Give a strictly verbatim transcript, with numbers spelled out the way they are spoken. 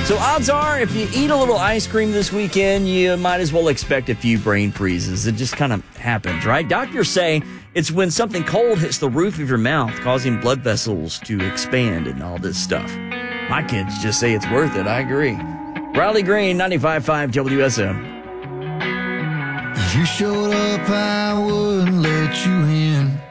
So odds are, if you eat a little ice cream this weekend, you might as well expect a few brain freezes. It just kind of happens, right? Doctors say it's when something cold hits the roof of your mouth, causing blood vessels to expand and all this stuff. My kids just say it's worth it. I agree. Riley Green, ninety-five point five W S M. If you showed up, I wouldn't let you in.